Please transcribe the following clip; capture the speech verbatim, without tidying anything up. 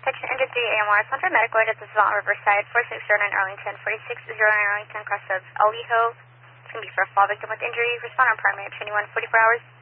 Section Injured three A M R, Central Medical Aid at the Savant Riverside, four six zero nine Arlington, forty-six zero nine Arlington, cross of Alijo. It's going to be for a fall victim with injury. Respond on primary at twenty-one forty-four hours.